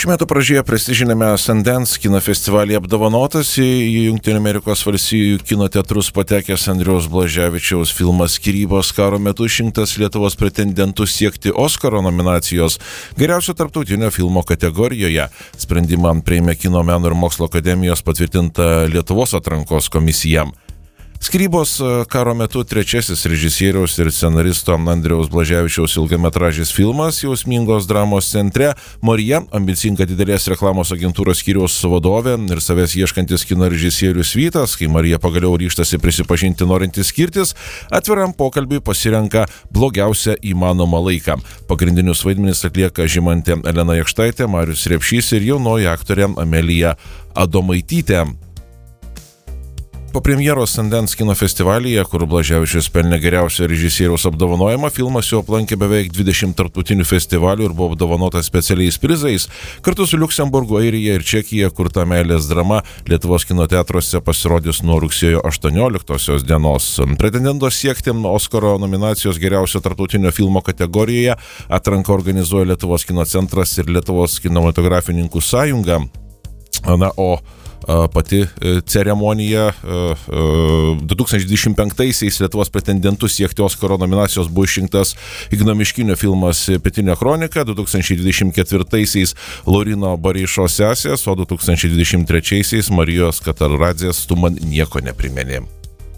Šių metų pradžioje prestižinėme Sundance kino festivalyje apdovanotas į Jungtinių Amerikos valstijų kino teatrus patekęs Andriaus Blaževičiaus filmas Skyrybos karo metu išrinktas Lietuvos pretendentų siekti Oskaro nominacijos geriausio tarptautinio filmo kategorijoje. Sprendimą priėmė Kino meno ir mokslo akademijos patvirtinta Lietuvos atrankos komisija. Skyrybos karo metu trečiasis režisieriaus ir scenaristo Andriaus Blaževičiaus ilgametražis filmas jausmingos dramos centre. Marija, ambicinga didelės reklamos agentūros skyriaus vadovė ir savęs ieškantis kino režisierius Vytas, kai Marija pagaliau ryžtasi prisipažinti norintis skirtis, atviram pokalbiui pasirenka blogiausią įmanomą laiką. Pagrindinius vaidmenis atlieka žymantė Elena Jakštaitė, Marius Repšys ir jaunoji aktorė Amelija Adomaitytė. Po premjeros Sundance kino festivalyje, kur Blaževičius pelnė geriausio režisieriaus apdovanojimą, filmas jau aplankė beveik 20 tarptautinių festivalių ir buvo apdovanotas specialiais prizais. Kartu su Liuksemburgu, Airija ir Čekija kurta meilės drama Lietuvos kino teatruose pasirodys nuo rugsėjo 18 dienos. Pretendentos siekti Oskaro nominacijos geriausio tarptautinio filmo kategorijoje atranką organizuoja Lietuvos kino centras ir Lietuvos kinematografininkų sąjunga. Pati ceremonija 2025-aisiais Lietuvos pretendentų siekti Oskaro nominacijos buvo išrinktas Igno Miškinio filmas Pietinė kronika, 2024-aisiais Laurino Bareišos sesės, o 2023-aisiais Marijos Kataradzės Tu man nieko nepriminė.